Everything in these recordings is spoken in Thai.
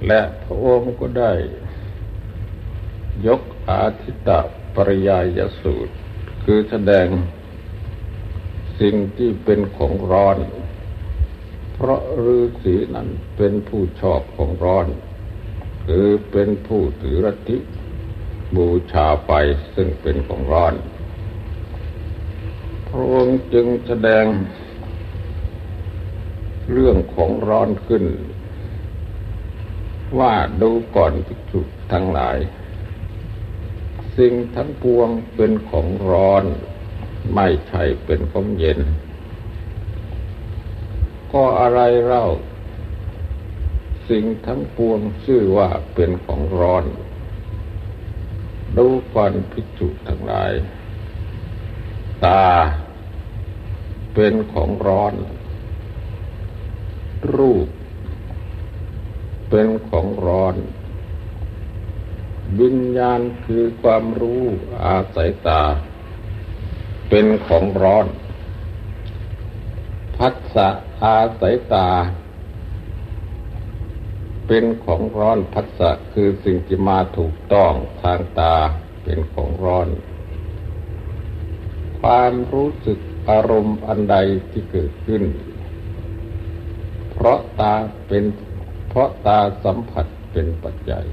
และพระองค์ก็ได้ยกอาทิตตปริยายสูตรคือแสดงสิ่งที่เป็นของร้อนเพราะฤาษีนั้นเป็นผู้ชอบของร้อนคือเป็นผู้ถือลัทธิบูชาไฟซึ่งเป็นของร้อนพระองค์จึงแสดงเรื่องของร้อนขึ้นว่าดูก่อนภิกษุทั้งหลายสิ่งทั้งปวงเป็นของร้อนไม่ใช่เป็นของเย็นก็อะไรเล่าสิ่งทั้งปวงชื่อว่าเป็นของร้อนดูก่อนภิกษุทั้งหลายตาเป็นของร้อนรูปเป็นของร้อนวิญญาณคือความรู้อาศัยตาเป็นของร้อนผัสสะอาศัยตาเป็นของร้อนผัสสะคือสิ่งที่มาถูกต้องทางตาเป็นของร้อนความรู้สึกอารมณ์อันใดที่เกิดขึ้นเพราะตาสัมผัสเป็นปัจจัย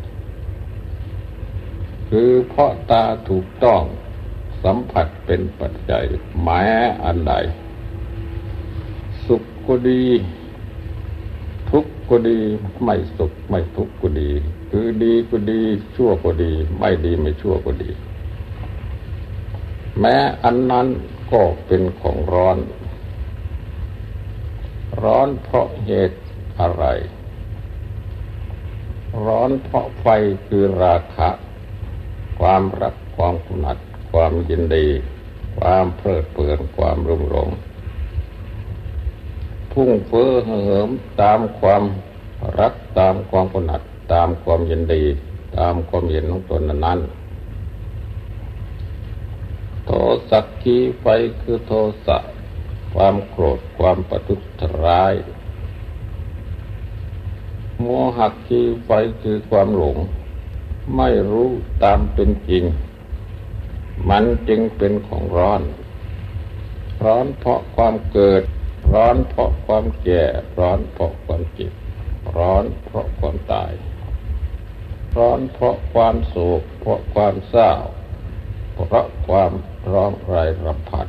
คือเพราะตาถูกต้องสัมผัสเป็นปัจจัยแม้อันใดสุขก็ดีทุกข์ก็ดีไม่สุขไม่ทุกข์ก็ดีคือดีก็ดีชั่วก็ดีไม่ดีไม่ชั่วก็ดีแม้อันนั้นก็เป็นของร้อนร้อนเพราะเหตุอะไรร้อนเพราะไฟคือราคะความรักความกำหนัดความยินดีความเพลิดเพลินความรุ่มหลงพุ่งเฟ้อเหิมตามความรักตามความกำหนัดตามความยินดีตามความเห็นของตนนั้นโทสะขีไฟคือโทสะความโกรธความประทุษร้ายโมหะขีไฟคือความหลงไม่รู้ตามเป็นจริงมันจึงเป็นของร้อนร้อนเพราะความเกิดร้อนเพราะความแก่ร้อนเพราะความเจ็บร้อนเพราะความตายร้อนเพราะความโศกเพราะความเศร้าเพราะความร้องไห้รำพัน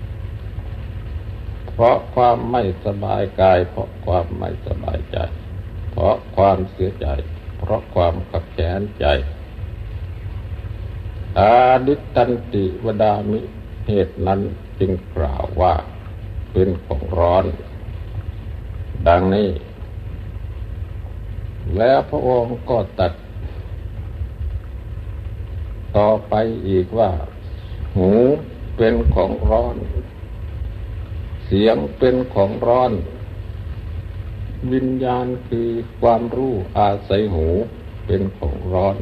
เพราะความไม่สบายกายเพราะความไม่สบายใจเพราะความเสียใจเพราะความขับแค้นใจอาดิตตันติวดามิเหตุนั้นจึงกล่าวว่าเป็นของร้อนดังนี้แล้วพระองค์ก็ตรัสต่อไปอีกว่าหูเป็นของร้อนเสียงเป็นของร้อนวิญญาณคือความรู้อาศัยหูเป็นของร้อน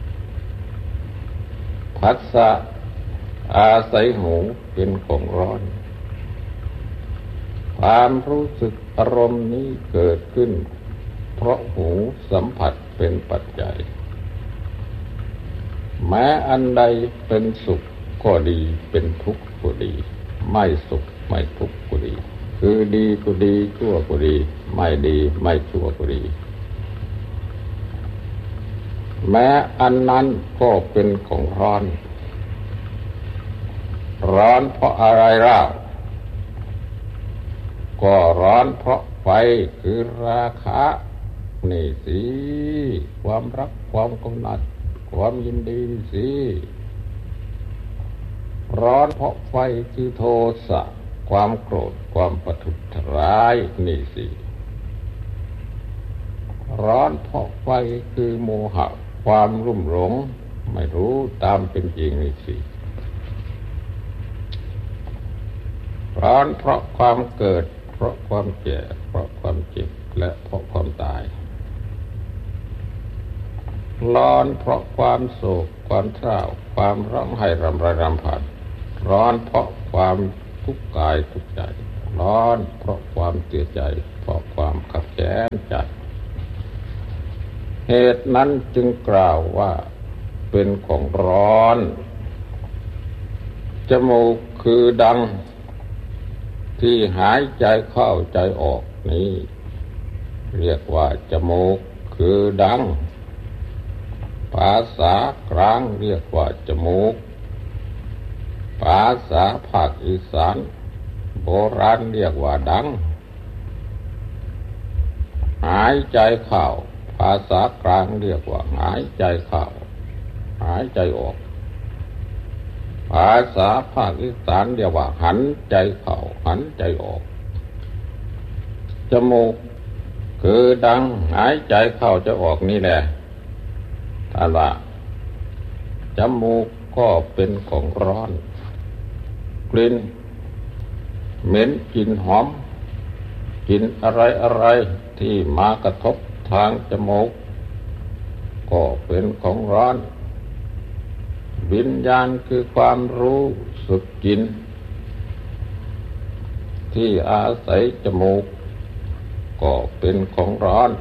ผัสสะอาศัยหูเป็นของร้อนความรู้สึกอารมณ์นี้เกิดขึ้นเพราะหูสัมผัสเป็นปัจจัยแม้อันใดเป็นสุขก็ดีเป็นทุกข์ก็ดีไม่สุขไม่ทุกข์ก็ดีคือดีก็ดีชั่วก็ดีไม่ดีไม่ชั่วก็ดีแม้อันนั้นก็เป็นของร้อนร้อนเพราะอะไรเล่าก็ร้อนเพราะไฟคือราคะนี่สิความรักความกำหนัดความยินดีนี่สิร้อนเพราะไฟคือโทสะความโกรธความประทุษร้ายนี่สิร้อนเพราะไฟคือโมหะความรุ่มหลงไม่รู้ตามเป็นจริงนี่สิร้อนเพราะความเกิดเพราะความแก่เพราะความเจ็บและเพราะความตายร้อนเพราะความโศกความเศร้าความร้องไห้รำไรรำพันร้อนเพราะความทุกข์กายทุกข์ใจร้อนเพราะความเสียใจเพราะความขับแค้นใจเหตุนั้นจึงกล่าวว่าเป็นของร้อนจมูกคือดังที่หายใจเข้าใจออกนี้เรียกว่าจมูกคือดังภาษากลางเรียกว่าจมูกภาษาภาคอีสานโบราณเรียกว่าดังหายใจเข้าภาษากลางเรียกว่าหายใจเข้าหายใจออกภาษาภาคอีสานเรียกว่าหันใจเข้าหันใจออกจมูกคือดังหายใจเข้าจะออกนี่แหละถ้าว่าจมูกก็เป็นของร้อนกลิ่นเหม็นกลิ่นหอมกลิ่นอะไรที่มากระทบทางจมูกก็เป็นของร้อนวิญญาณคือความรู้สึกกลิ่นที่อาศัยจมูกก็เป็นของร้อน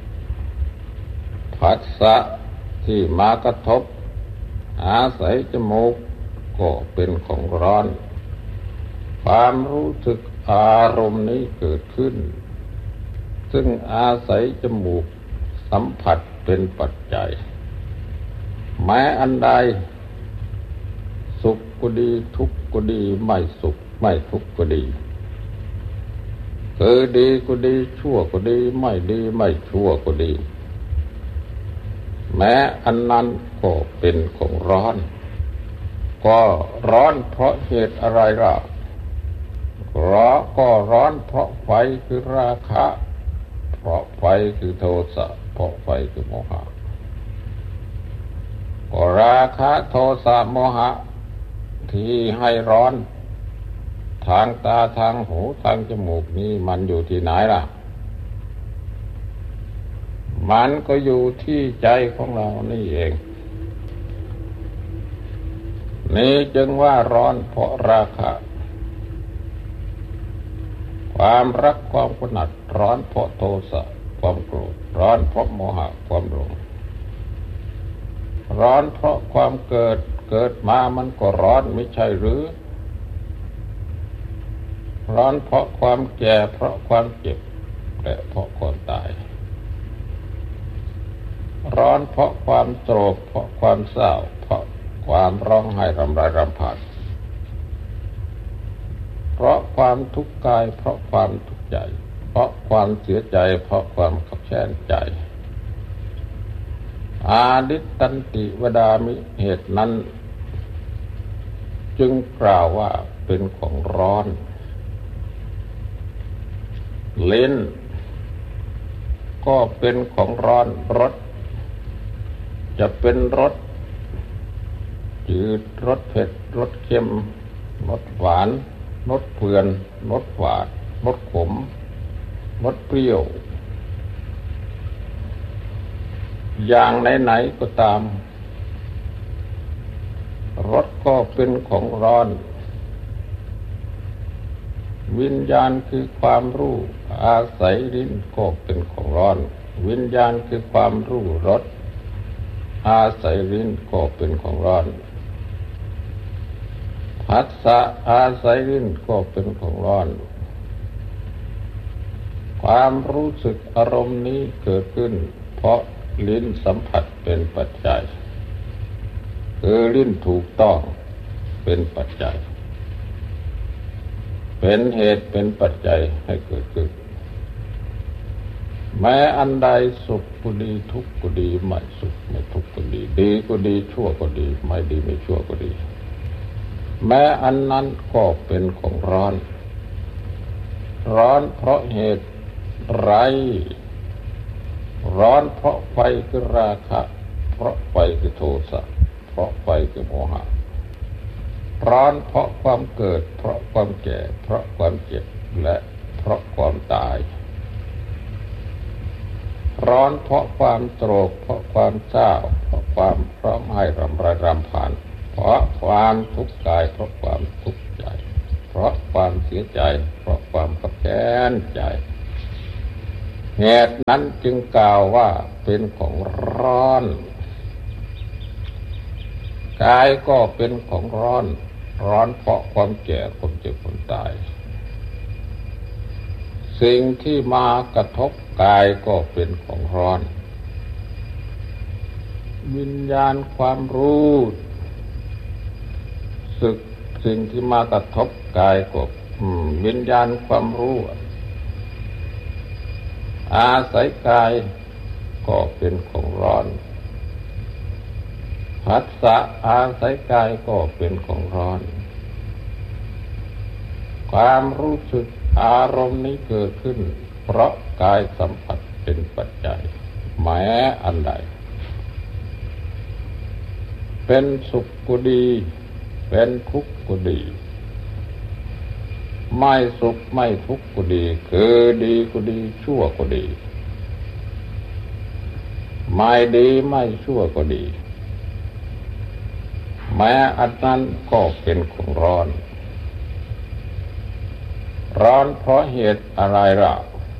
ผัสสะที่มากระทบอาศัยจมูกก็เป็นของร้อนความรู้สึกอารมณ์นี้เกิดขึ้นซึ่งอาศัยจมูกสัมผัสเป็นปัจจัยแม้อันใดสุขก็ดีทุกข์ก็ดีไม่สุขไม่ทุกข์ก็ดีคือดีก็ดีชั่วก็ดีไม่ดีไม่ชั่วก็ดีแม้อันนั้นก็เป็นของร้อนก็ร้อนเพราะเหตุอะไรล่ะก็ร้อนเพราะไฟคือราคะเพราะไฟคือโทสะเพราะไฟคือโมหะก็ราคะโทสะโมหะที่ให้ร้อนทางตาทางหูทางจมูกนี้มันอยู่ที่ไหนล่ะมันก็อยู่ที่ใจของเรานี่เองนี่จึงว่าร้อนเพราะราคะความรักความกำหนัดร้อนเพราะโทสะความโกรธร้อนเพราะโมหะความหลงร้อนเพราะความเกิดมามันก็ร้อนไม่ใช่หรือร้อนเพราะความแก่เพราะความเจ็บและเพราะความตายร้อนเพราะความโศกเพราะความเศร้าเพราะความร้องไห้รำไรรำพันเพราะความทุกข์กายเพราะความทุกข์ใจเพราะความเสียใจเพราะความขับแค้นใจอาดิตตันติวดามิเหตุนั้นจึงกล่าวว่าเป็นของร้อนลิ้นก็เป็นของร้อนรสจะเป็นรสจืดรสเผ็ดรสเค็มรสหวานรสเผือนรสหวานรสขมรสเปรี้ยวอย่างไหนๆก็ตามรสก็เป็นของร้อนวิญญาณคือความรู้อาศัยลิ้นก็เป็นของร้อนวิญญาณคือความรู้รสอาศัยลิ้นก็เป็นของร้อนผัสสะอาศัยลิ้นก็เป็นของร้อนความรู้สึกอารมณ์นี้เกิดขึ้นเพราะลิ้นสัมผัสเป็นปัจจัยคือลิ้นถูกต้องเป็นปัจจัยเป็นเหตุเป็นปัจจัยให้เกิดขึ้นแม้อันใดสุขก็ดีทุกข์ก็ดีไม่สุขไม่ทุกข์ก็ดีดีก็ดีชั่วก็ดีไม่ดีไม่ชั่วก็ดีแม้อันนั้นก็เป็นของร้อนร้อนเพราะเหตุไรร้อนเพราะไฟคือราคะเพราะไฟคือโทสะเพราะไฟคือโมหะร้อนเพราะความเกิดเพราะความแก่เพราะความเจ็บและเพราะความตายร้อนเพราะความโศกเพราะความเศร้าเพราะความร้องไห้รำไรรำพันเพราะความทุกข์กายเพราะความทุกข์ใจเพราะความเสียใจเพราะความขับแค้นใจเหตุนั้นจึงกล่าวว่าเป็นของร้อนกายก็เป็นของร้อนร้อนเพราะความแก่ความเจ็บความตายสิ่งที่มากระทบกายก็เป็นของร้อนวิญญาณความรู้สึกสิ่งที่มากระทบกายก็วิญญาณความรู้อาศัยกายก็เป็นของร้อนผัสสะอาศัยกายก็เป็นของร้อนความรู้สึกอารมณ์นี้เกิดขึ้นเพราะกายสัมผัสเป็นปัจจัยแม้อันใดเป็นสุขก็ดีเป็นทุกข์ก็ดีไม่สุขไม่ทุกข์ก็ดีคือดีก็ดีชั่วก็ดีไม่ดีไม่ชั่วก็ดีแม้อันนั้นก็เป็นของร้อนร้อนเพราะเหตุอะไรล่ะ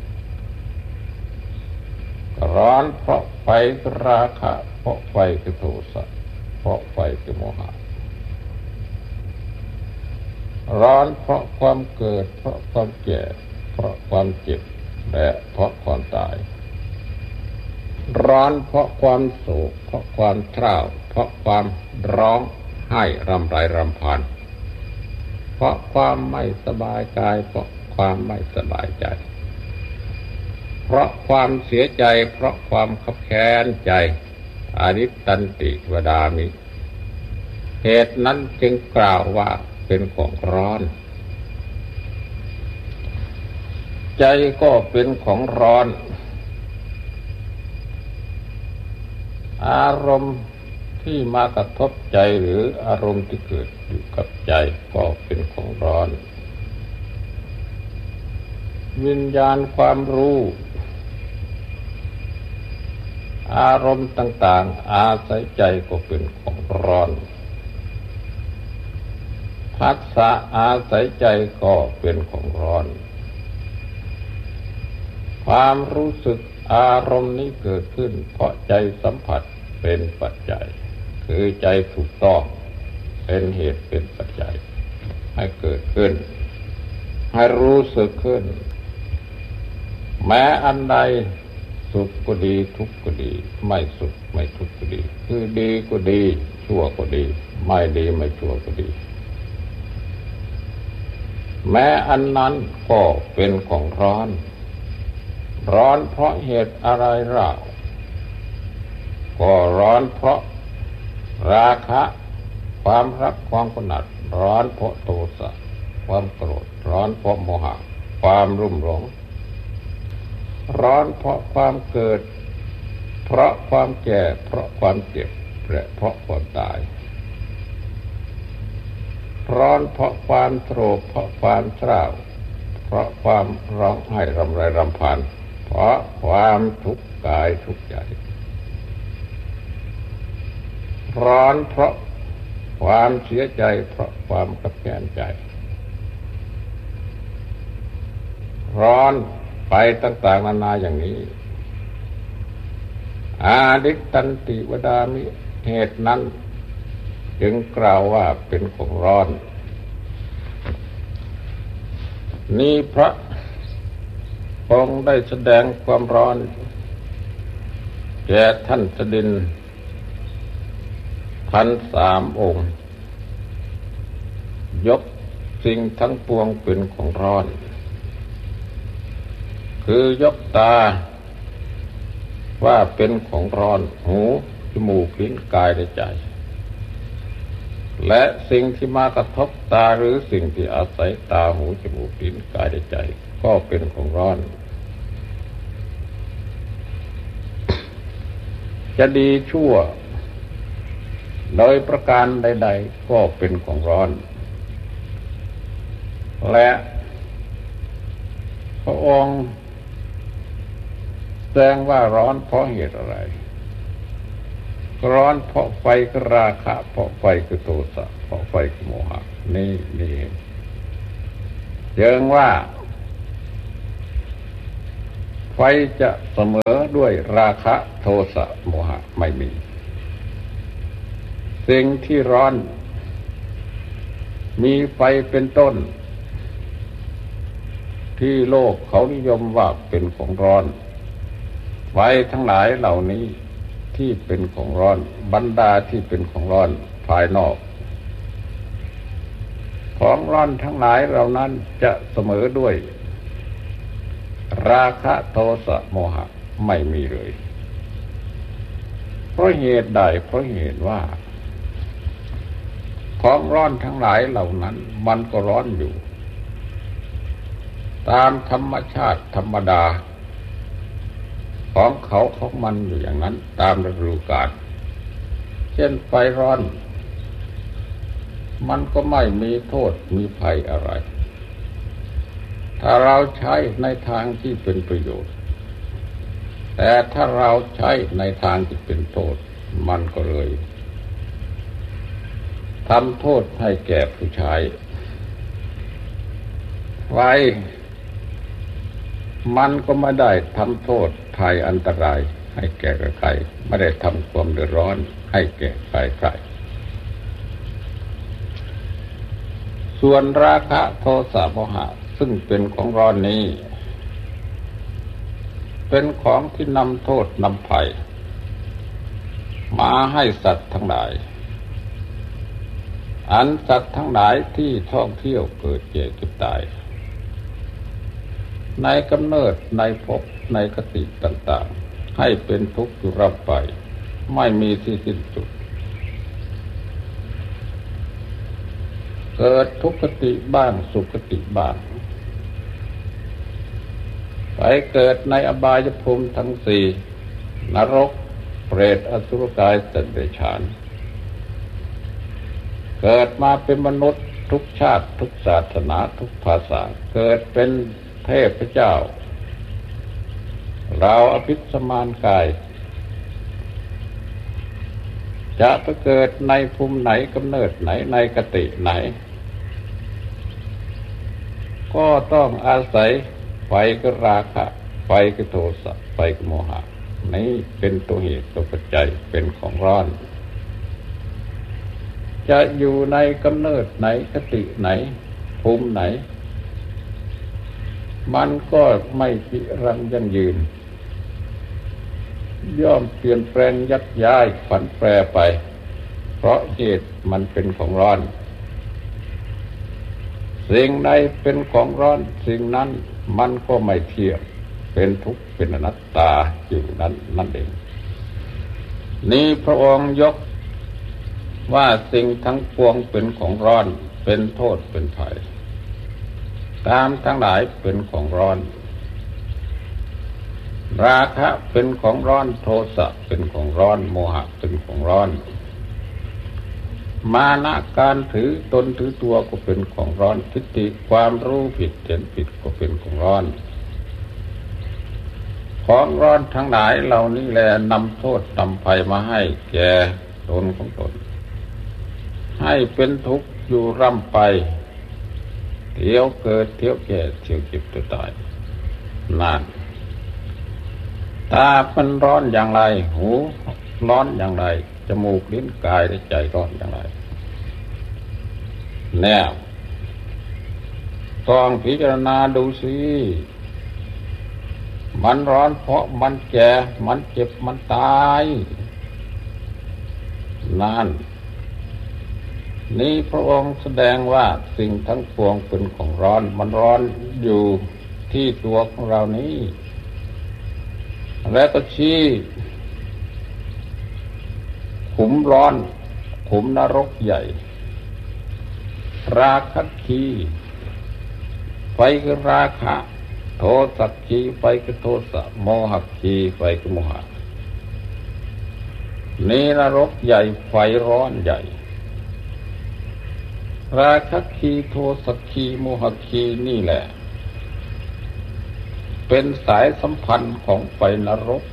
ร้อนเพราะไฟคือราคะเพราะไฟคือโทสะเพราะไฟคือโมหะร้อนเพราะความเกิดเพราะความแก่เพราะความเจ็บและเพราะความตายร้อนเพราะความโศกเพราะความเศร้าเพราะความร้องไห้รำไรรำพันเพราะความไม่สบายกายเพราะความไม่สบายใจเพราะความเสียใจเพราะความคับแค้นใจอนิจตันติวดามิเหตุนั้นจึงกล่าวว่าเป็นของร้อนใจก็เป็นของร้อนอารมณ์ที่มากระทบใจหรืออารมณ์ที่เกิดอยู่กับใจก็เป็นของร้อนวิญญาณความรู้อารมณ์ต่างๆอาศัยใจก็เป็นของร้อนผัสสะอาศัยใจก็เป็นของร้อนความรู้สึกอารมณ์นี้เกิดขึ้นเพราะใจสัมผัสเป็นปัจจัยคือใจถูกต้องเป็นเหตุเป็นปัจจัยให้เกิดขึ้นให้รู้สึกขึ้นแม้อันใดสุขก็ดีทุกข์ก็ดีไม่สุขไม่ทุกข์ก็ดีคือดีก็ดีชั่วก็ดีไม่ดีไม่ชั่วก็ดีแม้อันนั้นก็เป็นของร้อนร้อนเพราะเหตุอะไรเล่าก็ร้อนเพราะราคะความรักความกำหนัดร้อนเพราะโทสะความโกรธร้อนเพราะโมหะความรุ่มหลงร้อนเพราะความเกิดเพราะความแก่เพราะความเจ็บและเพราะความตายร้อนเพราะความโศกเพราะความเศร้าเพราะความร้องไห้รำไรรำพันเพราะความทุกข์กายทุกข์ใจร้อนเพราะความเสียใจเพราะความขับแค้นใจร้อนไปต่างๆนานาอย่างนี้อาดิตตันติวดามิเหตุนั้นจึงกล่าวว่าเป็นของร้อนนี้พระองค์ได้แสดงความร้อนแก่ท่านสดิน1,003 องค์ยกสิ่งทั้งปวงเป็นของร้อนคือยกตาว่าเป็นของร้อนหูจมูกลิ้นกายและใจและสิ่งที่มากระทบตาหรือสิ่งที่อาศัยตาหูจมูกลิ้นกายและใจก็เป็นของร้อนจะดีชั่วโดยประการใดๆก็เป็นของร้อนและพระองค์แสดงว่าร้อนเพราะเหตุอะไรร้อนเพราะไฟคือราคะเพราะไฟคือโทสะเพราะไฟคือโมหะนี่เองว่าไฟไฟจะเสมอด้วยราคะโทสะโมหะไม่มีสิ่งที่ร้อนมีไฟเป็นต้นที่โลกเขานิยมว่าเป็นของร้อนไฟทั้งหลายเหล่านี้ที่เป็นของร้อนบรรดาที่เป็นของร้อนภายนอกของร้อนทั้งหลายเหล่านั้นจะเสมอด้วยราคะโทสะโมหะไม่มีเลยเพราะเหตุใดเพราะเหตุว่าของร้อนทั้งหลายเหล่านั้นมันก็ร้อนอยู่ตามธรรมชาติธรรมดาของเขาของมันอยู่อย่างนั้นตามฤดูกาลเช่นไฟร้อนมันก็ไม่มีโทษมีภัยอะไรถ้าเราใช้ในทางที่เป็นประโยชน์แต่ถ้าเราใช้ในทางที่เป็นโทษมันก็เลยทำโทษให้แก่ผู้ใช้ไฟมันก็ไม่ได้ทำโทษภัยอันตรายให้แก่ใครไม่ได้ทำความเดือดร้อนให้แก่ใครส่วนราคะโทสะโมหะซึ่งเป็นของร้อนนี้เป็นของที่นำโทษนำภัยมาให้สัตว์ทั้งหลายอันสัตว์ทั้งหลายที่ท่องเที่ยวเกิดแก่เก็บตายในกำเนิดในภพในคติต่างๆให้เป็นทุกข์อยู่ร่ำไปไม่มีที่สิ้นสุดเกิดทุกขติบ้างสุขติบ้างไปเกิดในอบายภูมิทั้งสี่นรกเปรตอสุรกายสัตว์เดรัจฉานเกิดมาเป็นมนุษย์ทุกชาติทุกศาสนาทุกภาษาเกิดเป็นเทพเจ้าเราอภิสมานกายจะไปเกิดในภูมิไหนกำเนิดไหนในคติไหนก็ต้องอาศัยไฟกับราคะไฟกับโทสะไฟกับโมหะนี้เป็นตัวเหตุตัวปัจจัยเป็นของร้อนจะอยู่ในกำเนิดไหนคติไหนภูมิไหนมันก็ไม่พิรังยั่งยืนย่อมเปลี่ยนแปลงยักย้ายผันแปรไปเพราะเหตุมันเป็นของร้อนสิ่งใดเป็นของร้อนสิ่งนั้นมันก็ไม่เที่ยงเป็นทุกข์เป็นอนัตตาอยู่นั่นเองนี้พระองค์ยกว่าสิ่งทั้งปวงเป็นของร้อนเป็นโทษเป็นภัยตามทั้งหลายเป็นของร้อนราคะเป็นของร้อนโทสะเป็นของร้อนโมหะเป็นของร้อนมานะการถือตนถือตัวก็เป็นของร้อนทิฏฐิความรู้ผิดเห็นผิดก็เป็นของร้อนของร้อนทั้งหลายเหล่านี้แลนำโทษนำภัยมาให้แก่ตนของตนให้เป็นทุกข์อยู่ร่ำไปเที่ยวเกิดเที่ยวแก่เที่ยวเจ็บเที่ยวตายนั่นตามันร้อนอย่างไรหูร้อนอย่างไรจมูกลิ้นกายและใจร้อนอย่างไรแน่ต้องพิจารณาดูสิมันร้อนเพราะมันแก่มันเจ็บมันตายนั่นนี้พระองค์แสดงว่าสิ่งทั้งปวงเป็นของร้อนมันร้อนอยู่ที่ตัวของเรานี้และก็ชี้ขุมร้อนขุมนรกใหญ่ราคะคีไฟคือราคะโทสะคีไฟคือโทสะโมหะคีไฟคือโมหะนี่นรกใหญ่ไฟร้อนใหญ่ราคะคีโทสะคีโมหะคีนี่แหละเป็นสายสัมพันธ์ของไฟนรก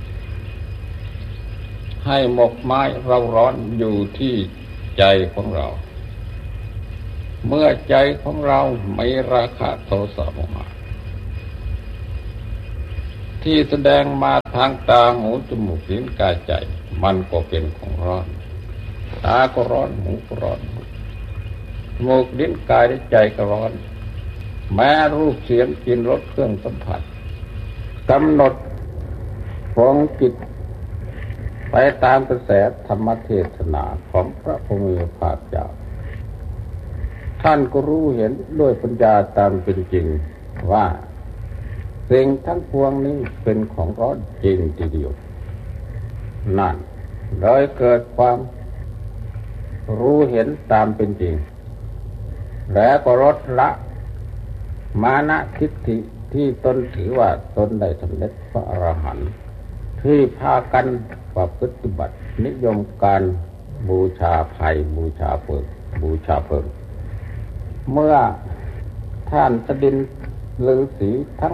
ให้หมกไม้เราร้อนอยู่ที่ใจของเราเมื่อใจของเราไม่ราคะโทสะโมหะที่แสดงมาทางตาหูจมูกลิ้นกายใจมันก็เป็นของร้อนตาก็ร้อนหูก็ร้อนจมูกลิ้นกายใจก็ร้อนแม้รูปเสียงกลิ่นรสเครื่องสัมผัสกำหนดของจิตไปตามกระแสธรรมเทศนาของพระพุทธภาคเจ้าท่านก็รู้เห็นด้วยปัญญาตามเป็นจริงว่าสิ่งทั้งปวงนี้เป็นของร้อนจริงทีเดียวนั่นโดยเกิดความรู้เห็นตามเป็นจริงและก็ลดละมานะทิฏฐิที่ตนถือว่าตนได้สำเร็จพระอรหันต์ที่พากันประพฤติบัตินิยมการบูชาภัยบูชาเพลิงเมื่อท่านสดินฤาษีทั้ง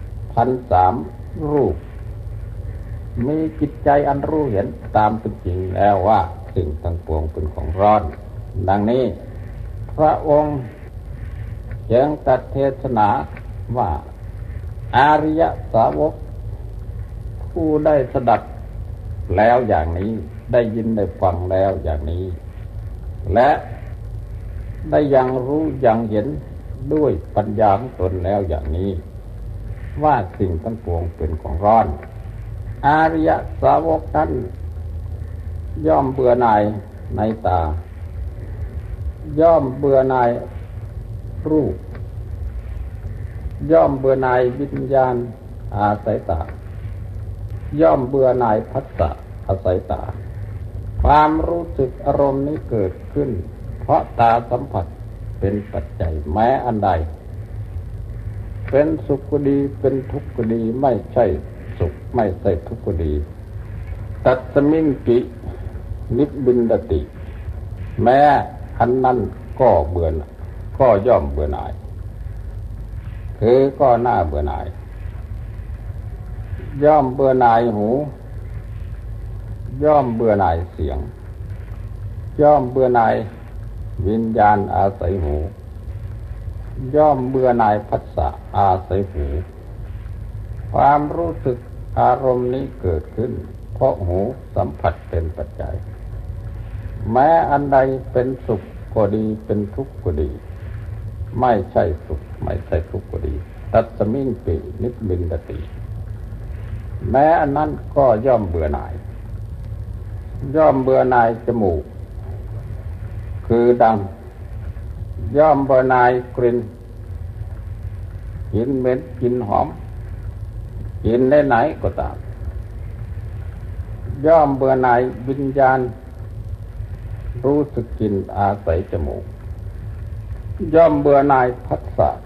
1,300 รูปมีจิตใจอันรู้เห็นตามเป็นจริงแล้วว่าสิ่งทั้งปวงเป็นของร้อนดังนี้พระองค์ยังตรัสเทศนาว่าอาริยสาวกผู้ได้สดับแล้วอย่างนี้ได้ยินได้ฟังแล้วอย่างนี้และได้ยังรู้ยังเห็นด้วยปัญญาของตนแล้วอย่างนี้ว่าสิ่งทั้งปวงเป็นของร้อนอาริยสาวกนั้นย่อมเบื่อหน่ายในตาย่อมเบื่อหน่ายรูปย่อมเบื่อหน่ายวิญญาณอาศัยตาย่อมเบื่อหน่ายผัสสะอาศัยตาความรู้สึกอารมณ์นี้เกิดขึ้นเพราะตาสัมผัสเป็นปัจจัยแม้อันใดเป็นสุขก็ดีเป็นทุกข์ก็ดีไม่ใช่สุขไม่ใช่ทุกข์ก็ดีตัสมิงปินิบบินดติแม้อันนั้นก็เบื่อก็ย่อมเบื่อหน่ายคือก็น่าเบื่อหน่ายย่อมเบื่อหน่ายหูย่อมเบื่อหน่ายเสียงย่อมเบื่อหน่ายวิญญาณอาศัยหูย่อมเบื่อหน่ายผัสสะอาศัยหูความรู้สึกอารมณ์นี้เกิดขึ้นเพราะหูสัมผัสเป็นปัจจัยแม้อันใดเป็นสุขก็ดีเป็นทุกข์ก็ดีไม่ใช่สุขไม่ใช่ทุกข์ก็ดีตัสมิงปินิบบินดติแม้อันนั้นก็ย่อมเบื่อหน่ายย่อมเบื่อหน่ายจมูกคือดังย่อมเบื่อหน่ายกลิ่นกลิ่นเหม็นกลิ่นหอมกลิ่นไหนก็ตามย่อมเบื่อหน่ายวิญญาณรู้สึกกลิ่นอาศัยจมูกย่อมเบื่อหน่ายผัสสะ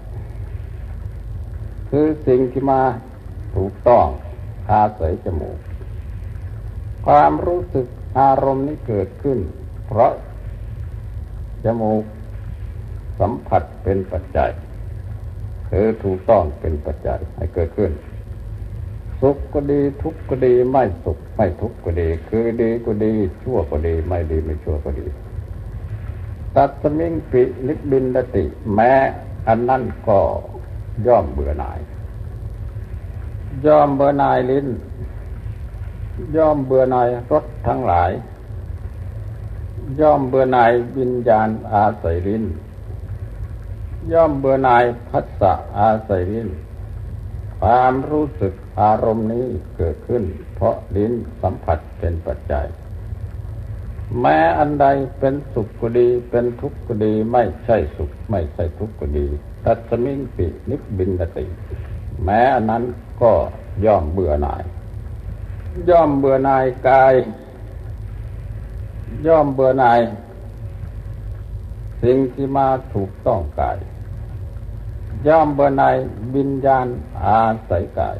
คือสิ่งที่มาถูกต้องอาศัยจมูกความรู้สึกอารมณ์นี้เกิดขึ้นเพราะจมูกสัมผัสเป็นปัจจัยคือถูกต้องเป็นปัจจัยให้เกิดขึ้นสุขก็ดีทุกข์ก็ดีไม่สุขไม่ทุกข์ก็ดีคือดีก็ดีชั่วก็ดีไม่ดีไม่ชั่วก็ดีตัสมิงปินิบบินดติแม้อันนั้นก็ย่อมเบื่อหน่ายย่อมเบื่อหน่ายลิ้นย่อมเบื่อหน่ายรสทั้งหลายย่อมเบื่อหน่ายวิญญาณอาศัยลิ้นย่อมเบื่อหน่ายผัสสะอาศัยลิ้นความรู้สึกอารมณ์นี้เกิดขึ้นเพราะลิ้นสัมผัสเป็นปัจจัยแม้อันใดเป็นสุขก็ดีเป็นทุกข์ก็ดีไม่ใช่สุขไม่ใช่ทุกข์ก็ดีตัสมิงปินิบบินดติแม้อันนั้นก็ย่อมเบื่อหน่ายย่อมเบื่อหน่ายกายย่อมเบื่อหน่ายสิ่งที่มาถูกต้องกายย่อมเบื่อหน่ายวิญญาณอาศัยกาย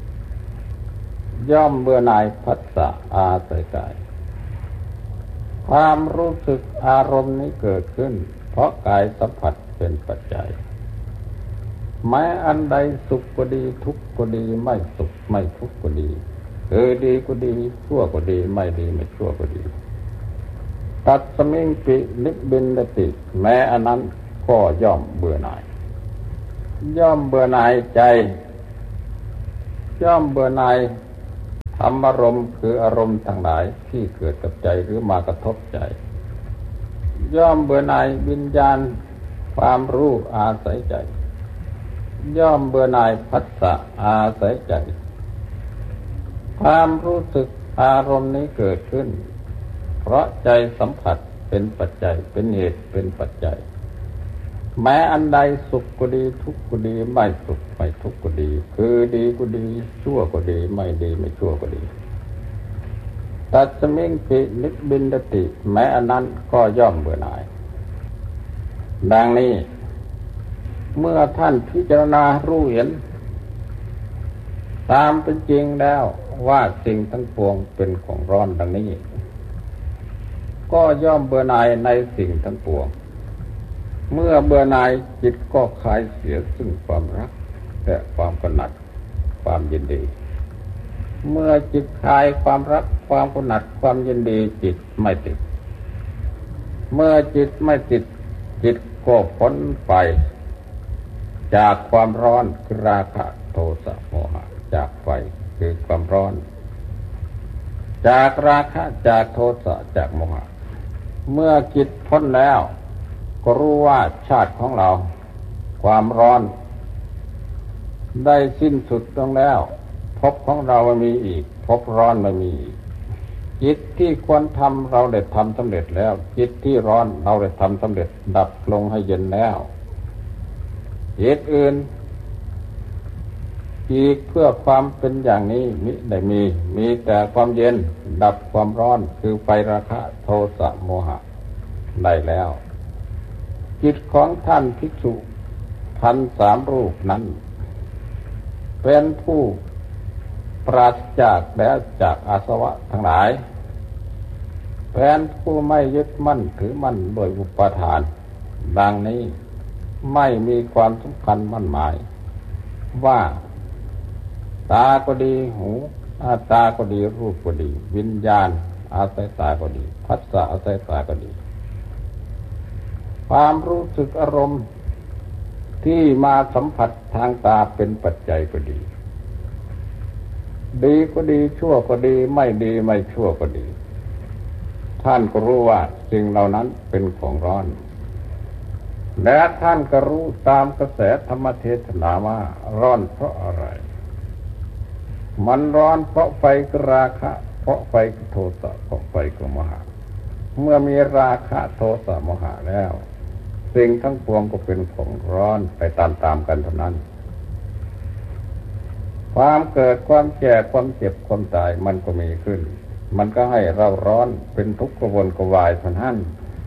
ย่อมเบื่อหน่ายผัสสะอาศัยกายความรู้สึกอารมณ์นี้เกิดขึ้นเพราะกายสัมผัสเป็นปัจจัยแม้อันใดสุขก็ดีทุกข์ก็ดีไม่สุขไม่ทุกข์ก็ดีคือดีก็ดีชั่วก็ดีไม่ดีไม่ชั่วก็ดีตัสมิงปินิบบินดติแม้อันนั้นก็ย่อมเบื่อหน่ายย่อมเบื่อหน่ายใจย่อมเบื่อหน่ายธรรมารมณ์คืออารมณ์ทั้งหลายที่เกิดกับใจหรือมากระทบใจย่อมเบื่อหน่ายวิญญาณความรู้อาศัยใจย่อมเบื่อหน่ายผัสสะอาศัยใจความรู้สึกอารมณ์นี้เกิดขึ้นเพราะใจสัมผัสเป็นปัจจัยเป็นเหตุเป็นปัจจัยแม้อันใดสุขก็ดีทุกข์ก็ดีไม่สุขไม่ทุกข์ก็ดีคือดีก็ดีชั่วก็ดีไม่ดีไม่ชั่วก็ดีตัสมิงปินิบบินติแม้อันนั้นก็ย่อมเบื่อหน่ายดังนี้เมื่อท่านพิจารณารู้เห็นตามเป็นจริงแล้วว่าสิ่งทั้งปวงเป็นของร้อนดังนี้ก็ย่อมเบื่อหน่ายในสิ่งทั้งปวงเมื่อเบื่อหน่ายจิตก็คลายเสียซึ่งความรักและความกำหนัดความยินดีเมื่อจิตคลายความรักความกำหนัดความยินดีจิตไม่ติดเมื่อจิตไม่ติดจิตก็พ้นไปจากความร้อนคือราคะโทสะโมหะจากไฟคือความร้อนจากราคะจากโทสะจากโมหะเมื่อจิตพ้นแล้วก็รู้ว่าชาติของเราความร้อนได้สิ้นสุดลงแล้วภพของเราไม่มีอีกภพร้อนไม่มีอีกจิตที่ควรทำเราได้ทำสำเร็จแล้วจิตที่ร้อนเราได้ทำสำเร็จดับลงให้เย็นแล้วจิตอื่นอีกเพื่อความเป็นอย่างนี้มิได้มีแต่ความเย็นดับความร้อนคือไฟราคะโทสะโมหะได้แล้วจิตของท่านภิกษุ1,300 รูปนั้นเป็นผู้ปราศจากแล้วจากอาสวะทั้งหลายเป็นผู้ไม่ยึดมั่นถือมั่นโดยอุปาทานดังนี้ไม่มีความสำคัญมั่นหมายว่าตาก็ดีหูตาก็ดีรูปก็ดีวิญญาณอาศัยตาก็ดีผัสสะอาศัยตาก็ดีความรู้สึกอารมณ์ที่มาสัมผัสทางตาเป็นปัจจัยก็ดีดีก็ดีชั่วก็ดีไม่ดีไม่ชั่วก็ดีท่านก็รู้ว่าสิ่งเหล่านั้นเป็นของร้อนและท่านก็รู้ตามกระแสธรรมเทศนาว่าร้อนเพราะอะไรมันร้อนเพราะไฟกราคะเพราะไฟโทสะเพราะไฟกโมหะเมื่อมีราคะโทสะโมหะแล้วสิ่งทั้งปวงก็เป็นของร้อนไปตามๆกันเท่านั้นความเกิดความแก่ความเจ็บความตายมันก็มีขึ้นมันก็ให้เราร้อนเป็นทุกข์กระวนกระวายเท่านั้น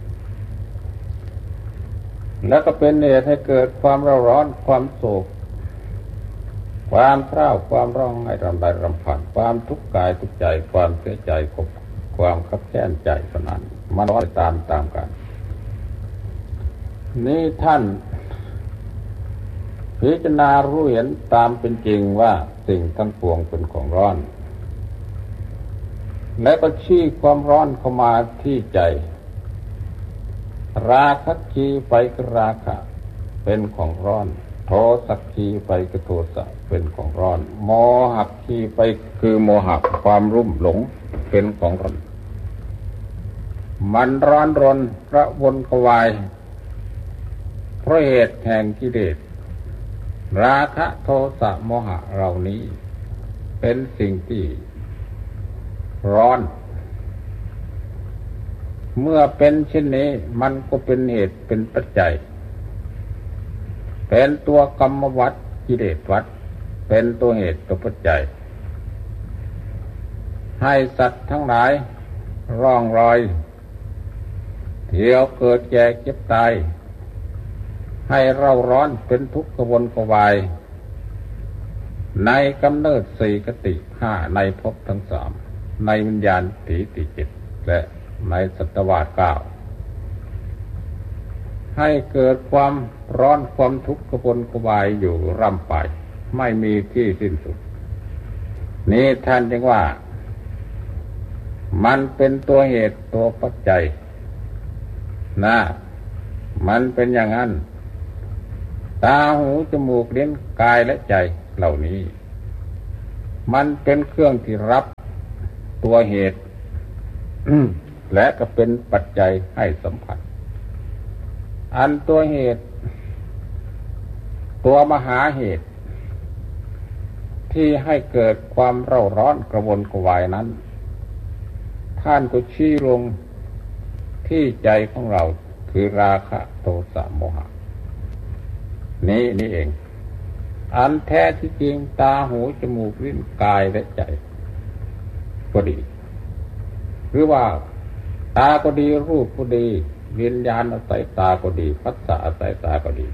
แล้วก็เป็นเหตุให้เกิดความเร่าร้อนความโศกความเศร้าความร้องไห้รำไรรำพันความทุกข์กายทุกข์ใจความเสียใจความคับแค้นใจเท่านั้นมันร้อนตามกันนี่ท่านพิจารณารู้เห็นตามเป็นจริงว่าสิ่งทั้งปวงเป็นของร้อนและก็ชี้ความร้อนเข้ามาที่ใจราคะคีไฟกราคะเป็นของร้อนโทสักคีไฟกโทสะเป็นของร้อนโมหะคีไฟคือโมหะความรุ่มหลงเป็นของร้อนมันร้อนรนกระวนกระวายเพราะเหตุแห่งกิเลสราคะโทสะโมหะเหล่านี้เป็นสิ่งที่ร้อนเมื่อเป็นเช่นนี้มันก็เป็นเหตุเป็นปัจจัยเป็นตัวกรรมวัฏกิเลสวัฏเป็นตัวเหตุตัวปัจจัยให้สัตว์ทั้งหลายร่องรอยเที่ยวเกิดแก่เจ็บตายให้เราร้อนเป็นทุกข์กระวนกระวายในกำเนิด4 คติ 5ในภพทั้ง 3ในวิญญาณถีติ 7และในสัตวาส 9ให้เกิดความร้อนความทุกข์กระวนกระวายอยู่ร่ำไปไม่มีที่สิ้นสุดนี้ท่านจึงว่ามันเป็นตัวเหตุตัวปัจจัยนะมันเป็นอย่างนั้นตาหูจมูกลิ้นกายและใจเหล่านี้มันเป็นเครื่องที่รับตัวเหตุ และก็เป็นปัจจัยให้สัมผัสอันตัวเหตุตัวมหาเหตุที่ให้เกิดความเร่าร้อนกระวนกระวายนั้นท่านก็ชี้ลงที่ใจของเราคือราคะโทสะโมหะนี่เองอันแท้ที่จริงตาหูจมูกลิ้นกายและใจก็ดีหรือว่าตาก็ดีรูปก็ดีวิญญาณอาศัยตาก็ดีผัสสะอาศัยตาก็ดี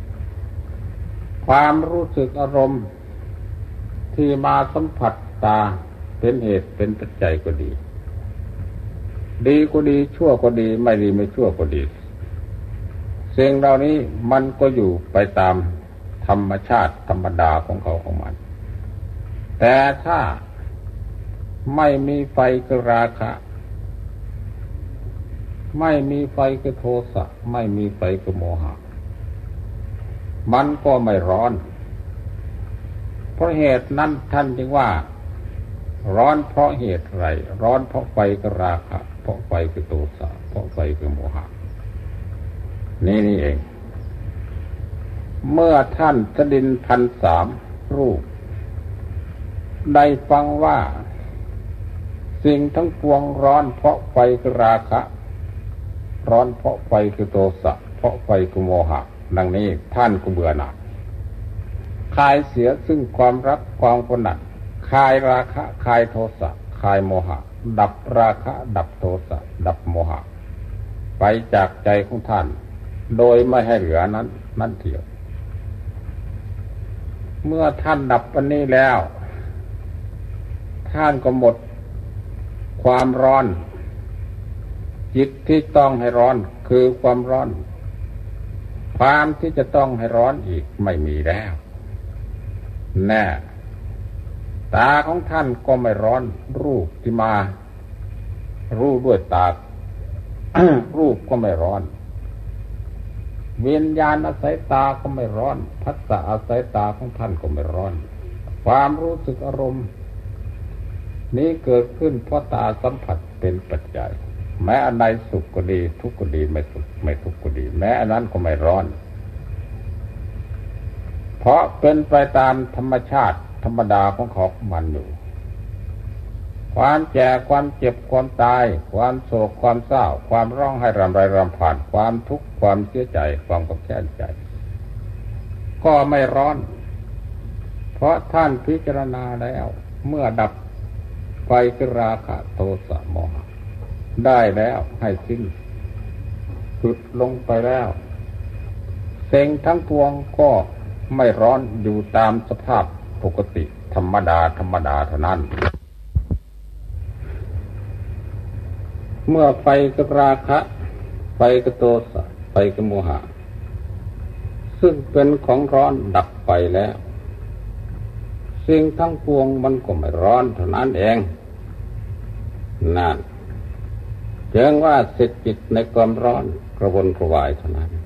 ความรู้สึกอารมณ์ที่มาสัมผัสตาเป็นเหตุเป็นปัจจัยก็ดีดีก็ดีชั่วก็ดีไม่ดีไม่ชั่วก็ดีสิ่งเหล่านี้มันก็อยู่ไปตามธรรมชาติธรรมดาของเขาของมันแต่ถ้าไม่มีไฟคือราคะไม่มีไฟคือโทสะไม่มีไฟคือโมหะมันก็ไม่ร้อนเพราะเหตุนั้นท่านจึงว่าร้อนเพราะเหตุไรร้อนเพราะไฟคือราคะเพราะไฟคือโทสะเพราะไฟคือโมหะนี่เองเมื่อท่านสดินพันสามรูปได้ฟังว่าสิ่งทั้งปวงร้อนเพราะไฟคือราคะร้อนเพราะไฟคือโทสะเพราะไฟคือโมหะดังนี้ท่านก็เบื่อหน่ายคลายเสียซึ่งความรักความกำหนัดคลายราคะคลายโทสะคลายโมหะดับราคะดับโทสะดับโมหะไปจากใจของท่านโดยไม่ให้เหลือนั้นเถียวเมื่อท่านดับอันนี้แล้วท่านก็หมดความร้อนจิตที่ต้องให้ร้อนคือความร้อนความที่จะต้องให้ร้อนอีกไม่มีแล้วแน่ตาของท่านก็ไม่ร้อนรูปที่มารู้ด้วยตา รูปก็ไม่ร้อนวิญญาณอาศัยตาก็ไม่ร้อนผัสสะอาศัยตาของท่านก็ไม่ร้อนความรู้สึกอารมณ์นี้เกิดขึ้นเพราะตาสัมผัสเป็นปัจจัยแม้อันใดสุขก็ดีทุกข์ก็ดีไม่สุขไม่ทุกข์ก็ดีแม้อันนั้นก็ไม่ร้อนเพราะเป็นไปตามธรรมชาติธรรมดาของเขามันอยู่ความแก่ความเจ็บความตายความโศกความเศร้าความร้องไห้รำไรรำพันความทุกข์ความเสียใจความกังวลแค้นใจก็ไม่ร้อนเพราะท่านพิจารณาแล้วเมื่อดับไฟคือราคะโทสะโมหะได้แล้วให้สิ้นสุดลงไปแล้วสิ่งทั้งปวงก็ไม่ร้อนอยู่ตามสภาพปกติธรรมดาเท่านั้นเมื่อไฟกับราคะไฟกับโทสะไฟกับโมหะซึ่งเป็นของร้อนดับไปแล้วสิ่งทั้งปวงมันก็ไม่ร้อนเท่านั้นเองนั่นเพียงว่าเสร็จจิตในความร้อนกระวนกระวายเท่านั้น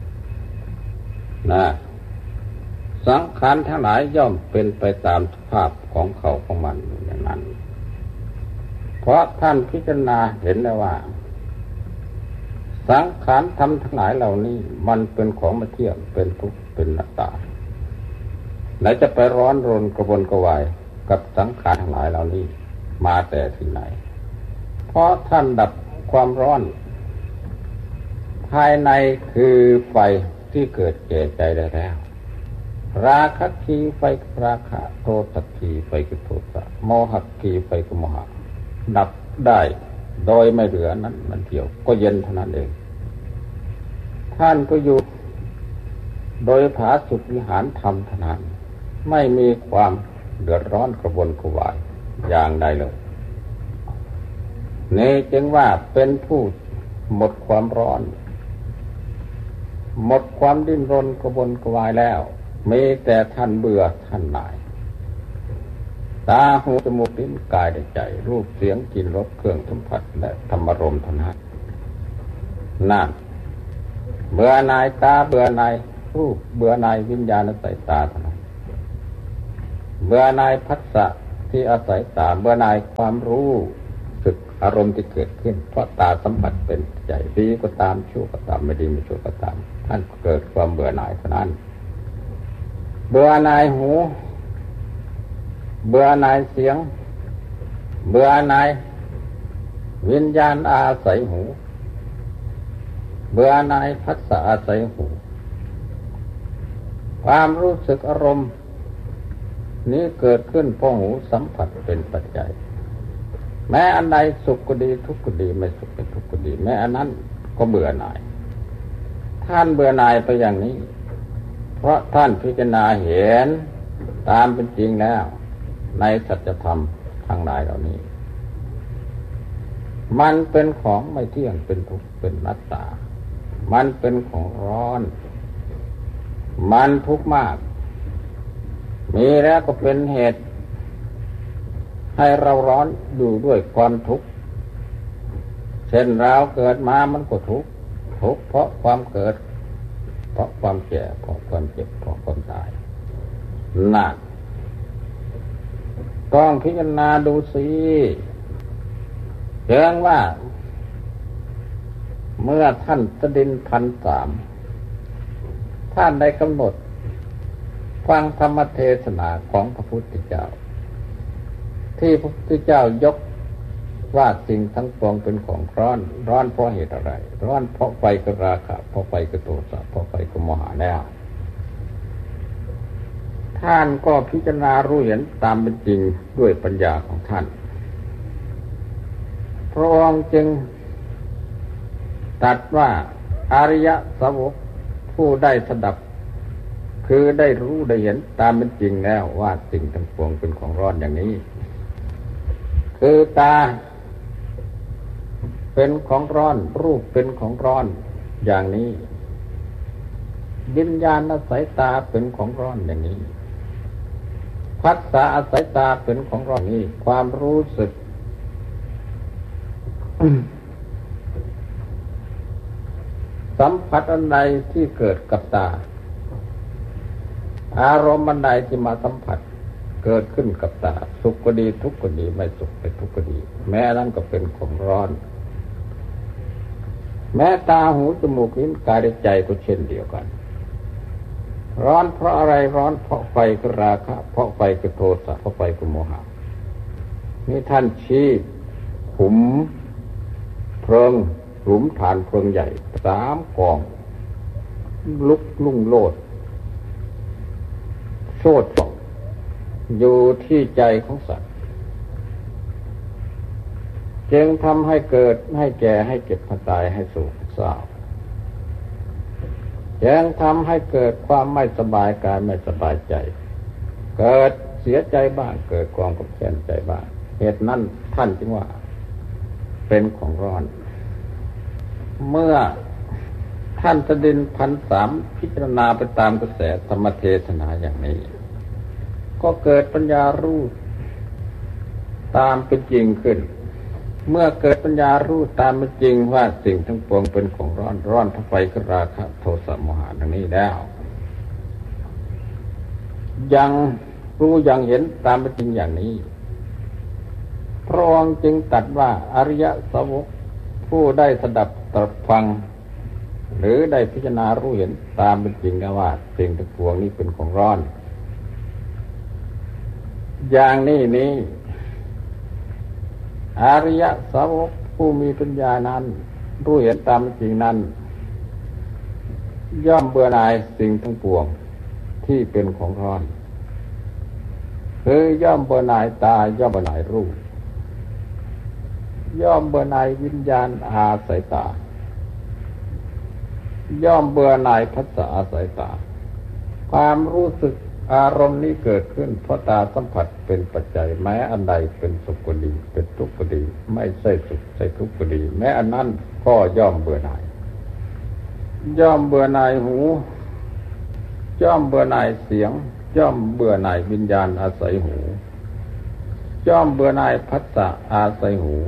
นะสังขารทั้งหลายย่อมเป็นไปตามสภาพของเขาของมันอย่างนั้นเพราะท่านพิจารณาเห็นแล้วว่าสังขารธรรมทั้งหลายเหล่านี้มันเป็นของไม่เที่ยงเป็นทุกข์เป็นอนัตตาไหนจะไปร้อนรนกระวนกระวายกับสังขารทั้งหลายเหล่านี้มาแต่ที่ไหนเพราะท่านดับความร้อนภายในคือไฟที่เกิดแก่ใจได้แล้วราคะขีไฟราคะโทสะขีไฟคือโทสะโมหะขีไฟคือโมหะดับได้โดยไม่เหลือนั้นมันเที่ยวก็เย็นเท่านั้นเองท่านก็อยู่โดยผาสุกวิหารธรรมเท่านั้นไม่มีความเดือดร้อนกระวนกระวายอย่างใดเลยนี่จึงว่าเป็นผู้หมดความร้อนหมดความดิ้นรนกระวนกระวายแล้วมีแต่ท่านเบื่อท่านหน่ายตาหูจมูกลิ้นกายใจรูปเสียงกลิ่นรสเครื่องสัมผัสและธรรมารมณ์เท่านั้นนั่นเบื่อหน่ายตาเบื่อหน่ายรูปเบื่อหน่ายวิญญาณใส่ตาเท่านั้นเบื่อหน่ายผัสสะที่อาศัยตาเบื่อหน่ายความรู้สึกอารมณ์ที่เกิดขึ้นเพราะตาสัมผัสเป็นใจดีก็ตามชั่วก็ตามไม่ดีไม่ชั่วก็ตามท่านเกิดความเบื่อหน่ายเท่านั้นเบื่อหน่ายหูเบื่อหน่ายเสียงเบื่อหน่ายวิญญาณอาศัยหูเบื่อหน่ายผัสสะอาศัยหูความรู้สึกอารมณ์นี้เกิดขึ้นเพราะหูสัมผัสเป็นปัจจัยแม้อันใดสุขก็ดีทุกข์ก็ดีไม่สุขไม่ทุกข์ก็ดีแม้อันนั้นก็เบื่อหน่ายท่านเบื่อหน่ายไปอย่างนี้เพราะท่านพิจารณาเห็นตามเป็นจริงแล้วในสัจธรรมทั้งหลายเหล่านี้มันเป็นของไม่เที่ยงเป็นทุกข์เป็นอนัตตามันเป็นของร้อนมันทุกข์มากมีแล้วก็เป็นเหตุให้เราร้อนอยู่ด้วยความทุกข์เช่นเราเกิดมามันก็ทุกข์เพราะความเกิดเพราะความแก่เพราะความเจ็บเพราะความตายนั่นต้องพิจารณาดูสิเพียงว่าเมื่อท่านสดินพันสามท่านได้กำหนดฟังธรรมเทศนาของพระพุทธเจ้าที่พระพุทธเจ้ายกว่าสิ่งทั้งปวงเป็นของร้อนร้อนเพราะเหตุอะไรร้อนเพราะไฟกับราคะเพราะไฟกับโทสะเพราะไฟกับโมหะแล้วท่านก็พิจารณารู้เห็นตามเป็นจริงด้วยปัญญาของท่านพระองค์จึงตรัสว่าอริยสาวกผู้ได้สดับคือได้รู้ได้เห็นตามเป็นจริงแล้วว่าสิ่งทั้งปวงเป็นของร้อนอย่างนี้คือตาเป็นของร้อนรูปเป็นของร้อนอย่างนี้วิญญาณอาศัยตาเป็นของร้อนอย่างนี้ผัสสะอาศัยตาเป็นของร้อนนี้ความรู้สึก สัมผัสอันใดที่เกิดกับตาอารมณ์อันใดที่มาสัมผัสเกิดขึ้นกับตาสุขก็ดีทุกข์ก็ดีไม่สุขไม่ทุกข์ก็ดีแม้นั้นก็เป็นของร้อนแม้ตาหูจมูกลิ้นกายใจก็เช่นเดียวกันร้อนเพราะอะไรร้อนเพราะไฟคือราคะเพราะไฟคือโทสะเพราะไฟคือโมหะนี่ท่านชี้ขุมเพลิงหลุมฐานเพลิงใหญ่3กองลุกลุ่งโลดโชติส่องอยู่ที่ใจของสัตว์จึงทำให้เกิดให้แก่ให้เจ็บให้ตายให้โศกเศร้าจึงทำให้เกิดความไม่สบายกายไม่สบายใจเกิดเสียใจบ้างเกิดความขับแค้นใจบ้างเหตุนั้นท่านจึงว่าเป็นของร้อนเมื่อท่านสดินพันสามพิจารณาไปตามกระแสธรรมเทศนาอย่างนี้ก็เกิดปัญญารู้ตามเป็นจริงขึ้นเมื่อเกิดปัญญารู้ตามเป็นจริงว่าสิ่งทั้งปวงเป็นของร้อนร้อนเพราะไฟคือราคะโทสะโมหะดังนี้แล้วยังรู้ยังเห็นตามเป็นจริงอย่างนี้พระองค์จึงตรัสว่าอริยสาวกผู้ได้สดับตรัสฟังหรือได้พิจารณารู้เห็นตามเป็นจริงแล้วว่าสิ่งทั้งปวงนี้เป็นของร้อนอย่างนี้อริยสาวกผู้มีปัญญานั้นรู้เห็นตามเป็นจริงนั้นย่อมเบื่อหน่ายสิ่งทั้งปวงที่เป็นของร้อนคือย่อมเบื่อหน่ายตาย่อมเบื่อหน่ายรูปย่อมเบื่อหน่ายวิญญาณอาศัยตาย่อมเบื่อหน่ายผัสสะอาศัยตาความรู้สึกอารมณ์นี้เกิดขึ้นเพราะตาสัมผัสเป็นปัจจัยแม้อันใดเป็นสุขก็ดีเป็นทุกข์ก็ดีไม่ใช่สุขใช่ทุกข์ก็ดีแม้อันนั้นก็ย่อมเบื่อหน่ายย่อมเบื่อหน่ายหูย่อมเบื่อหน่ายเสียงย่อมเบื่อหน่ายวิญญาณอาศัยหูย่อมเบื่อหน่ายผัสสะอาศัยหู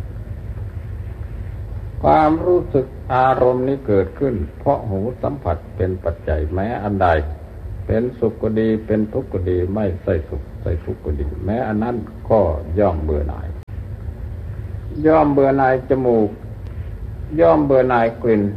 ความรู้สึกอารมณ์นี้เกิดขึ้นเพราะหูสัมผัสเป็นปัจจัยแม้อันใดเป็นสุขก็ดีเป็นทุกข์ก็ดีไม่ใช่สุขใส่ทุกข์ก็ดีแม้อันนั้นก็ย่อมเบื่อหน่ายย่อมเบื่อหน่ายจมูกย่อมเบื่อหน่ายกลิ่น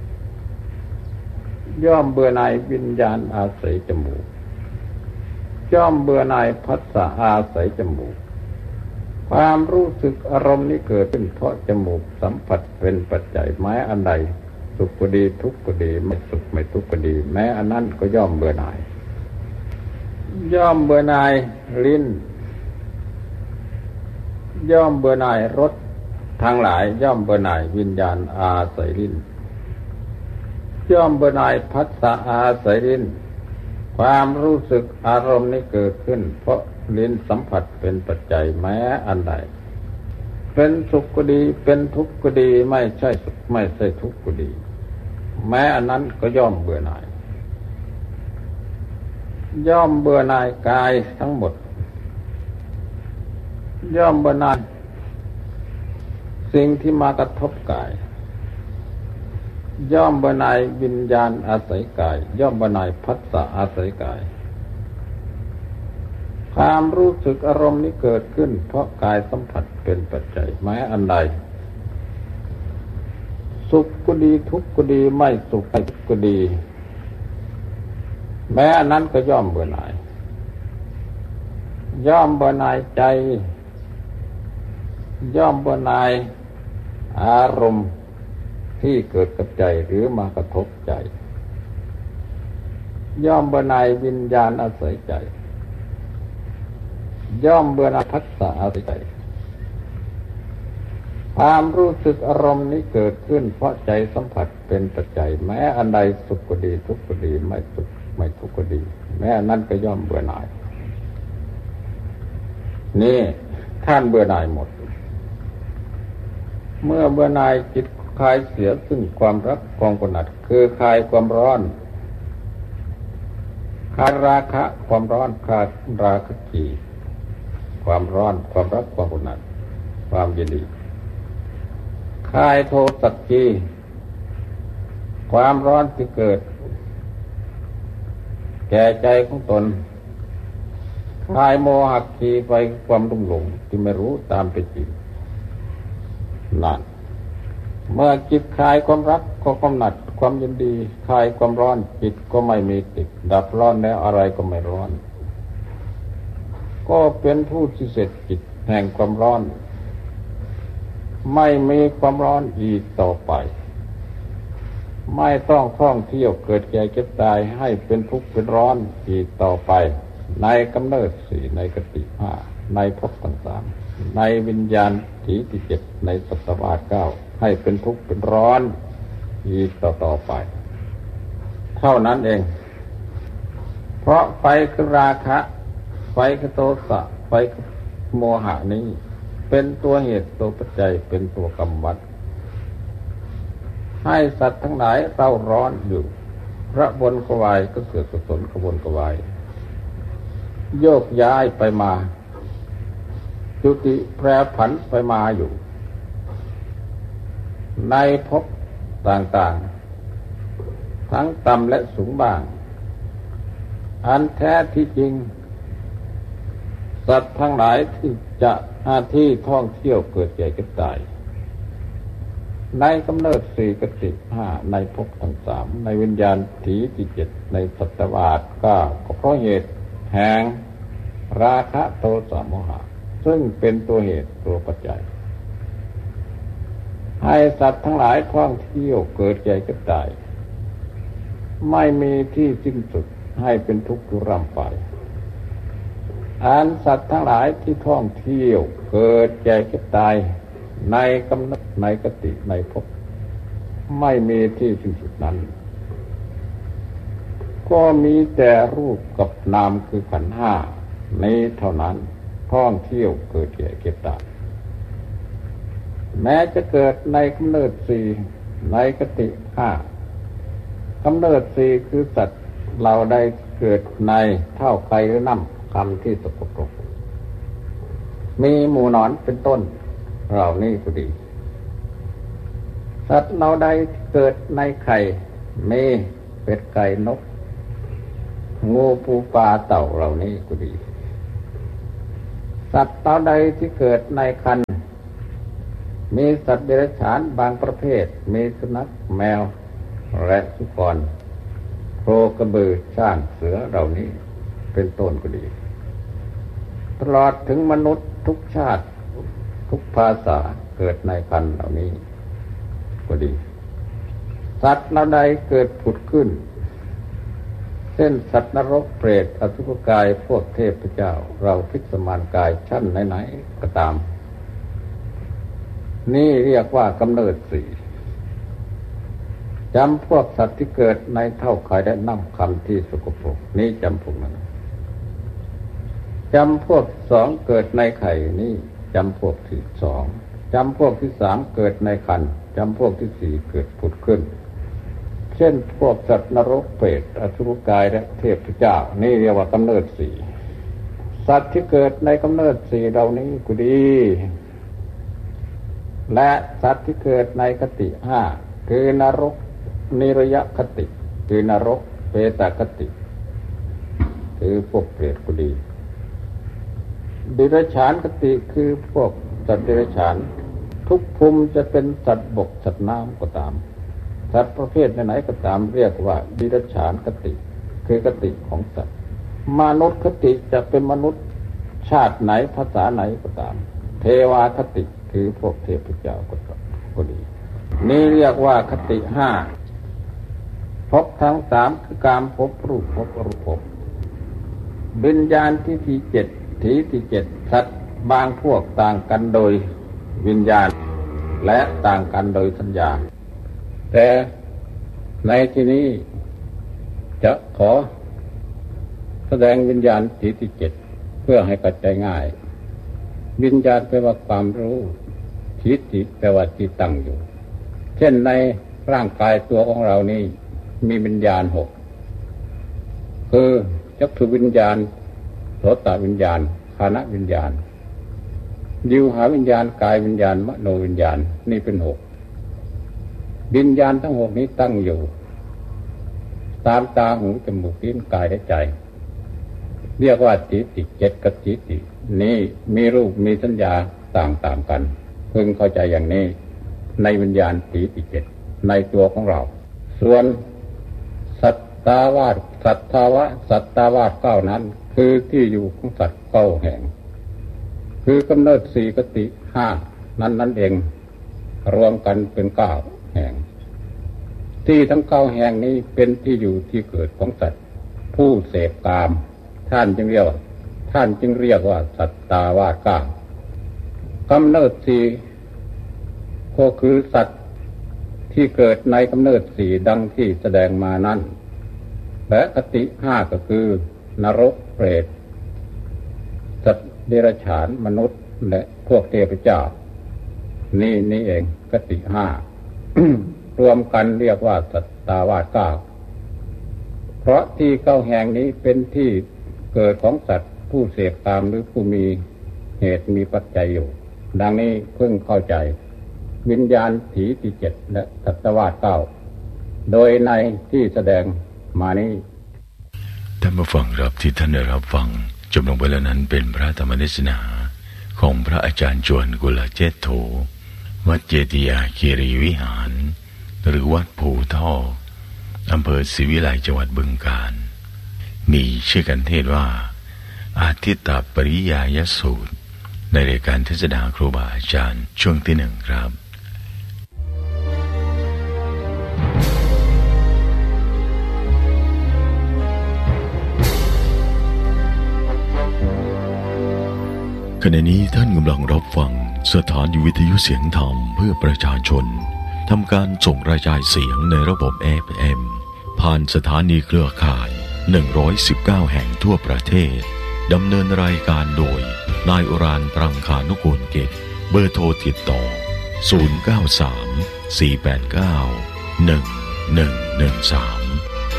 ย่อมเบื่อหน่ายวิญญาณอาศัยจมูกย่อมเบื่อหน่ายผัสสะอาศัยจมูกความรู้สึกอารมณ์นี้เกิดขึ้นเพราะจมูกสัมผัสเป็นปัจจัยแม้อันใดสุขก็ดีทุกข์ก็ดีไม่สุขไม่ทุกข์ก็ดีแม้อันนั้นก็ย่อมเบื่อหน่ายย่อมเบื่อหน่ายลิ้นย่อมเบื่อหน่ายรสทั้งหลายย่อมเบื่อหน่ายวิญญาณอาศัยลิ้นย่อมเบื่อหน่ายผัสสะอาศัยลิ้นความรู้สึกอารมณ์นี้เกิดขึ้นเพราะลิ้นสัมผัสเป็นปัจจัยแม้อันใดเป็นสุขก็ดีเป็นทุกข์ก็ดีไม่ใช่สุขไม่ใช่ทุกข์ก็ดีแม้อันนั้นก็ย่อมเบื่อหน่ายย่อมเบื่อหน่ายกายทั้งหมดย่อมเบื่อหน่ายสิ่งที่มากระทบกายย่อมเบื่อหน่ายวิญญาณอาศัยกายย่อมเบื่อหน่ายผัสสะอาศัยกายความรู้สึกอารมณ์นี้เกิดขึ้นเพราะกายสัมผัสเป็นปัจจัยแม้อันใดสุขก็ดีทุกข์ก็ดีไม่สุขไม่ทุกข์ก็ดีแม้อันนั้นก็ย่อมเบื่อหน่ายย่อมเบื่อหน่ายใจย่อมเบื่อหน่ายอารมณ์ที่เกิดกับใจหรือมากระทบใจย่อมเบื่อหน่ายวิญญาณอาศัยใจย่อมเบื่อหน่ายผัสสะอาศัยใจความรู้สึกอารมณ์นี้เกิดขึ้นเพราะใจสัมผัสเป็นปัจจัยแม้อันใดสุขก็ดีทุกข์ก็ดีไม่สุขไม่ทุกข์ก็ดีแม้อันนั้นก็ย่อมเบื่อหน่ายนี่ท่านเบื่อหน่ายหมดเมื่อเบื่อหน่ายจิตคลายเสียซึ่งความรักความกำหนัดคือคลายความร้อนคลายราคะความร้อนคลายราคะกีความร้อนความรักความกำหนัดความยินดีคลายโทสะกีความร้อนที่เกิดแก่ใจของตนคลายโมหะกีไปความลุ่มหลงที่ไม่รู้ตามเป็นจริงนั่นเมื่อจิตคลายความรักก็กำหนัดความยินดีคลายความร้อนจิตก็ไม่มีติดดับร้อนแล้วอะไรก็ไม่ร้อนก็เป็นผู้ที่เสร็จจิตแห่งความร้อนไม่มีความร้อนอีกต่อไปไม่ต้องท่องเที่ยวเกิดแก่เจ็บตายให้เป็นทุกข์เป็นร้อนอีกต่อไปในกำเนิดสี่ในกติห้าในภพต่างๆในวิญญาณถีที่เจ็ดในสัตวาสเก้าให้เป็นทุกข์เป็นร้อนอีกต่อไปเท่านั้นเองเพราะไฟคือราคะไฟคือโทสะไฟคือโมหะนี้เป็นตัวเหตุตัวปัจจัยเป็นตัวกำวัดให้สัตว์ทั้งหลายเร่าร้อนอยู่พระบนกวายก็เกิดกุศลขบวนกวายโยกย้ายไปมาจุติแปรผันไปมาอยู่ในภพต่างๆทั้งต่ำและสูงบ้างอันแท้ที่จริงสัตว์ทั้งหลายที่จะที่ท่องเที่ยวเกิดแก่เก็บตายในกำเนิดสี่กติห้าในภพทั้งสามในวิญญาณถีที่เจ็ดในสัตวาสเก้าก็เพราะเหตุแห่งราคะโทสะโมหะซึ่งเป็นตัวเหตุตัวปัจจัยให้สัตว์ทั้งหลายท่องเที่ยวเกิดแก่เก็บตายไม่มีที่สิ้นสุดให้เป็นทุกข์ทุรำไปอันสัตว์ทั้งหลายที่ท่องเที่ยวเกิดแก่เก็บตายในกำเนิดในกติในภพไม่มีที่สิ้นสุดนั้นก็มีแต่รูปกับนามคือขันธ์ห้านี้เท่านั้นท่องเที่ยวเกิดแก่เก็บตายแม้จะเกิดในกำเนิดสี่ในกติห้ากำเนิดสี่คือสัตว์เราได้เกิดในเท่าไคหรือน้ำคำที่สกปรกมีหมูหนอนเป็นต้นเหล่านี้ก็ดีสัตว์เราได้เกิดในไข่มีเป็ดไก่นกงูปูปลาเต่าเหล่านี้ก็ดีสัตว์ตัวใดที่เกิดในครรภ์มีสัตว์เดรัจฉานบางประเภทมีสุนัขแมวและสุกรโคกระบือช้างเสือเหล่านี้เป็นต้นก็ดีตลอดถึงมนุษย์ทุกชาติทุกภาษาเกิดในครรภ์เหล่านี้ก็ดีสัตว์เหล่าใดเกิดผุดขึ้นเช่นสัตว์นรกเปรตอสุรกายพวกเทพเจ้าเราพิสมานกายชั้นไหนๆก็ตามนี่เรียกว่ากำเนิดสี่จำพวกสัตว์ที่เกิดในเท่าไข่และน้ำคำที่สกปรกนี้จำพวกนั้นจำพวกสองเกิดในไข่นี้จำพวกที่สองจำพวกที่สามเกิดในครรภ์จำพวกที่สี่เกิดผุดขึ้นเช่นพวกสัตว์นรกเปรตอสุรกายและเทพเจ้านี่เรียกว่ากำเนิดสี่สัตว์ที่เกิดในกำเนิดสี่เหล่านี้ก็ดีและสัตว์ที่เกิดในคติห้าคือนรกนิรยคติคือนรกเปตคติคือพวกเปรตก็ดีเดรัจฉานคติคือพวกสัตว์เดรัจฉานทุกภูมิจะเป็นสัตว์บกสัตว์น้ำก็ตามสัตว์ประเภทไหนก็ตามเรียกว่าเดรัจฉานคติคือคติของสัตว์มนุษย์คติจะเป็นมนุษย์ชาติไหนภาษาไหนก็ตามเทวาคติคือพวกเทพเจ้าก็ดีนี่เรียกว่าคติห้าภพทั้งสามคือกามภพรูปภพอรูปภพวิญญาณที่เจ็ดที่เจ็ดสัตว์บางพวกต่างกันโดยวิญญาณและต่างกันโดยสัญญาแต่ในที่นี้จะขอแสดงวิญญาณที่เจ็ดเพื่อให้เข้าใจง่ายวิญญาณแปลว่าความรู้ทิฏฐิแปลว่าที่ตั้งอยู่เช่นในร่างกายตัวของเรานี่มีวิญญาณหกคือจักขุวิญญาณโสตวิญญาณฆานวิญญาณยิวหาวิญญาณกายวิญญาณมโนวิญญาณนี่เป็นหกวิญญาณทั้งหกนี้ตั้งอยู่ตามตาหูจมูกลิ้นกายและใจเรียกว่าทิฏฐิเจ็ดกับทิฏฐินี้มีรูปมีสัญญาต่างกันพึงเข้าใจอย่างนี้ในวิญญาณทิฏฐิเจ็ดในตัวของเราส่วนสัตตาวาสสัตตาวาสเก้านั้นคือที่อยู่ของสัตว์เก้าแห่งคือกำเนิดสี่คติห้านั่นเองรวมกันเป็นเก้าแห่งที่ทั้งเก้าแห่งนี้เป็นที่อยู่ที่เกิดของสัตว์ผู้เสพกามท่านจึงเรียกว่าสัตตาวาสเก้ากำเนิดสี่ก็คือสัตว์ที่เกิดในกำเนิดสี่ดังที่แสดงมานั้นและคติห้าก็คือนรกเปรตสัตว์เดรัจฉานมนุษย์และพวกเทพเจ้านี่เองคติห้า รวมกันเรียกว่าสัตตาวาสเก้าเพราะที่เก้าแห่งนี้เป็นที่เกิดของสัตว์ผู้เสพกามหรือผู้มีเหตุมีปัจจัยอยู่ดังนี้เพิ่งเข้าใจวิญญาณที่เจ็ดและสัตตวาสเก้าโดยในที่แสดงมานี้ท่านผู้ฟังครับที่ท่านได้รับฟังจบลงไปแล้วนั้นเป็นพระธรรมเทศนาของพระอาจารย์จวนกุลเจตโธวัดเจติยาคีรีวิหารหรือวัดภูท่ออำเภอศรีวิไลจังหวัดบึงกาฬมีชื่อกันเทศว่าอาทิตตปริยายสูตรในรายการเทศนาครูบาอาจารย์ช่วงที่หนึ่งครับขณะนี้ท่านกำลังรับฟังสถานีวิทยุเสียงธรรมเพื่อประชาชนทำการส่งกระจายเสียงในระบบ FM ผ่านสถานีเครือข่าย119แห่งทั่วประเทศดำเนินรายการโดยนายอุรานต์ ตรังคานุกูลกิจเบอร์โทรติดต่อ093 489 1113